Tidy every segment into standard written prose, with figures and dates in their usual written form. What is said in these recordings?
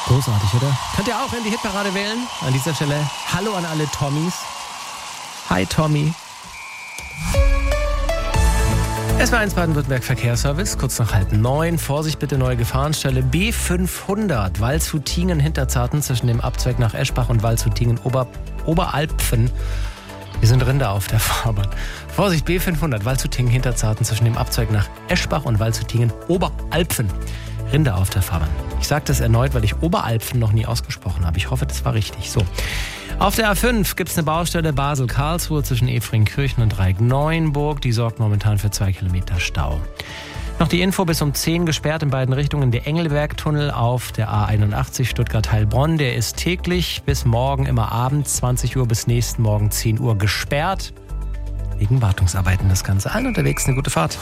Großartig, oder? Könnt ihr auch in die Hitparade wählen? An dieser Stelle hallo an alle Tommys. Hi Tommy. SW1 Baden-Württemberg Verkehrsservice, kurz nach 8:30. Vorsicht bitte, neue Gefahrenstelle B500, Waldshut-Tiengen Hinterzarten zwischen dem Abzweig nach Eschbach und Waldshut-Tiengen Oberalpfen. Wir sind Rinder auf der Fahrbahn. Vorsicht, B500, Waldshut-Tiengen Hinterzarten zwischen dem Abzweig nach Eschbach und Waldshut-Tiengen Oberalpfen. Rinder auf der Fahrbahn. Ich sage das erneut, weil ich Oberalpfen noch nie ausgesprochen habe. Ich hoffe, das war richtig. So. Auf der A5 gibt es eine Baustelle Basel-Karlsruhe zwischen Efringkirchen und Reik-Neuenburg. Die sorgt momentan für 2 Kilometer Stau. Noch die Info, bis um 10 gesperrt in beiden Richtungen der Engelberg-Tunnel auf der A81 Stuttgart-Heilbronn. Der ist täglich bis morgen immer abends 20 Uhr bis nächsten Morgen 10 Uhr gesperrt. Wegen Wartungsarbeiten das Ganze. Allen unterwegs eine gute Fahrt.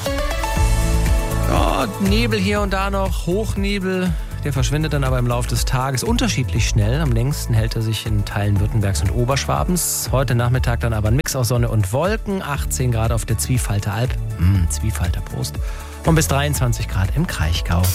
Oh, Nebel hier und da noch, Hochnebel. Der verschwindet dann aber im Laufe des Tages unterschiedlich schnell. Am längsten hält er sich in Teilen Württembergs und Oberschwabens. Heute Nachmittag dann aber ein Mix aus Sonne und Wolken. 18 Grad auf der Zwiefalter Alb. Zwiefalter, Prost. Und bis 23 Grad im Kraichgau.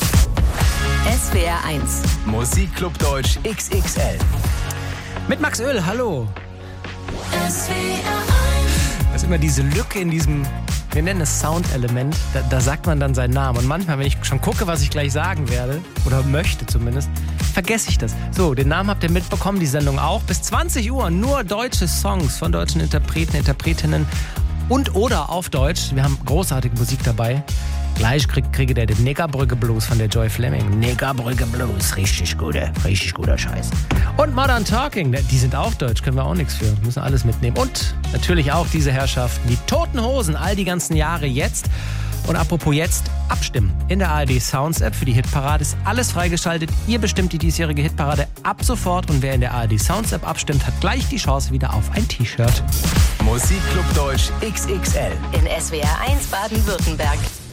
SWR 1 Musikclub Deutsch XXL. Mit Max Öl, hallo. SWR 1 Das ist immer diese Lücke in diesem, wir nennen es Soundelement, da sagt man dann seinen Namen. Und manchmal, wenn ich schon gucke, was ich gleich sagen werde, oder möchte zumindest, vergesse ich das. So, den Namen habt ihr mitbekommen, die Sendung auch. Bis 20 Uhr nur deutsche Songs von deutschen Interpreten, Interpretinnen und oder auf Deutsch. Wir haben großartige Musik dabei. Gleich kriege der den Negerbrücke Blues von der Joy Fleming. Negerbrücke Blues, richtig guter Scheiß. Und Modern Talking, die sind auch deutsch, können wir auch nichts für. Müssen alles mitnehmen. Und natürlich auch diese Herrschaften, die Toten Hosen, all die ganzen Jahre jetzt. Und apropos jetzt, abstimmen. In der ARD Sounds App für die Hitparade ist alles freigeschaltet. Ihr bestimmt die diesjährige Hitparade ab sofort. Und wer in der ARD Sounds App abstimmt, hat gleich die Chance wieder auf ein T-Shirt. Musikclub Deutsch XXL. in SWR 1 Baden-Württemberg.